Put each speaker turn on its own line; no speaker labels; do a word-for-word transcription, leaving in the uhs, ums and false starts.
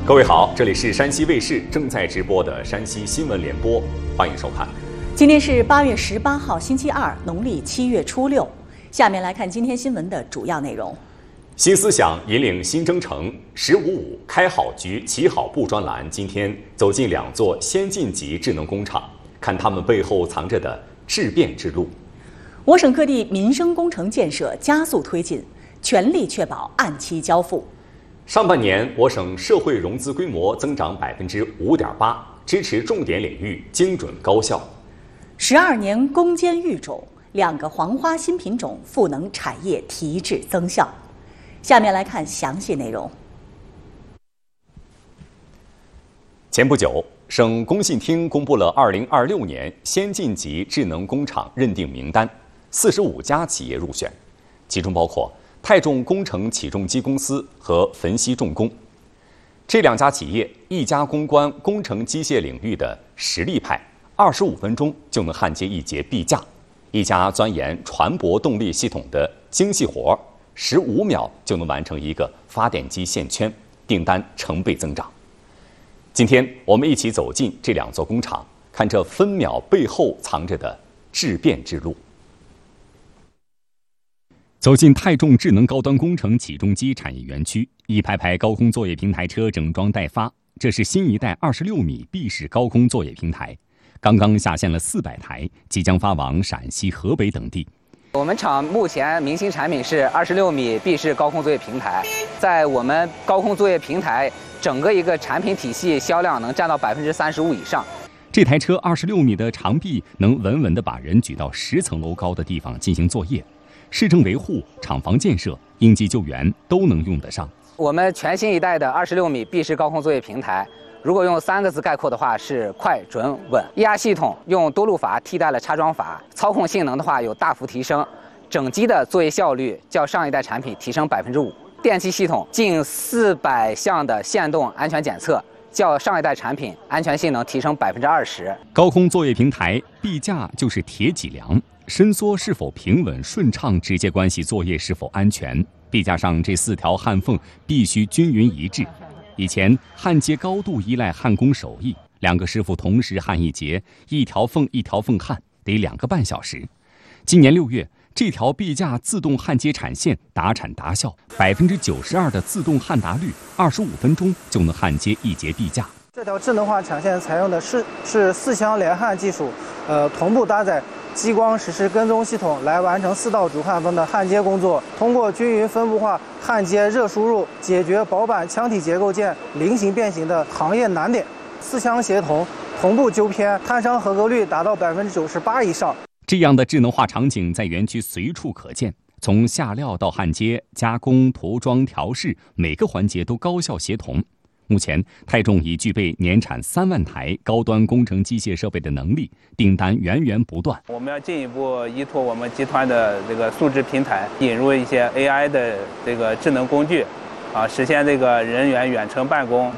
各位好，这里是山西卫视正在直播的山西新闻联播，欢迎收看。
今天是八月十八号，星期二，农历七月初六。下面来看今天新闻的主要内容。
新思想引领新征程，十五五开好局、起好步专栏今天走进两座先进级智能工厂，看他们背后藏着的质变之路。
我省各地民生工程建设加速推进，全力确保按期交付。
上半年，我省社会融资规模增长百分之五点八，支持重点领域精准高效。
十二年攻坚育种，两个黄花新品种赋能产业提质增效。下面来看详细内容。
前不久，省工信厅公布了二零二六年先进级智能工厂认定名单，四十五家企业入选，其中包括泰众工程起重机公司和汾西重工。这两家企业，一家攻关工程机械领域的实力派，二十五分钟就能焊接一节臂架；一家钻研船舶动力系统的精细活，十五秒就能完成一个发电机线圈，订单成倍增长。今天我们一起走进这两座工厂，看这分秒背后藏着的质变之路。走进泰众智能高端工程起重机产业园区，一排排高空作业平台车整装待发。这是新一代二十六米 B 式高空作业平台，刚刚下线了四百台，即将发往陕西、河北等地。
我们厂目前明星产品是二十六米 B 式高空作业平台，在我们高空作业平台整个一个产品体系销量能占到百分之三十五以上。
这台车二十六米的长臂能稳稳地把人举到十层楼高的地方进行作业。市政维护、厂房建设、应急救援都能用得上。
我们全新一代的二十六米 B 式高空作业平台，如果用三个字概括的话，是快、准、稳。液压系统用多路阀替代了插桩阀，操控性能的话有大幅提升，整机的作业效率较上一代产品提升百分之五。电气系统近四百项的线动安全检测，较上一代产品安全性能提升百分之二十。
高空作业平台臂架就是铁脊梁。伸缩是否平稳顺畅，直接关系作业是否安全。臂架上这四条焊缝必须均匀一致。以前焊接高度依赖焊工手艺，两个师傅同时焊一节，一条缝一条缝焊，得两个半小时。今年六月，这条臂架自动焊接产线达产达效，百分之九十二的自动焊达率，二十五分钟就能焊接一节臂架。
这条智能化产线采用的是是四箱连焊技术，呃，同步搭载激光实时跟踪系统来完成四道主焊缝的焊接工作。通过均匀分布化焊接热输入，解决薄板腔体结构件菱形变形的行业难点。四箱协同，同步纠偏，摊商合格率达到百分之九十八以上。
这样的智能化场景在园区随处可见，从下料到焊接、加工、涂装、调试，每个环节都高效协同。目前，泰众已具备年产三万台高端工程机械设备的能力，订单源源不断。
我们要进一步依托我们集团的这个素质平台，引入一些 A I 的这个智能工具，啊，实现这个人员远程办公。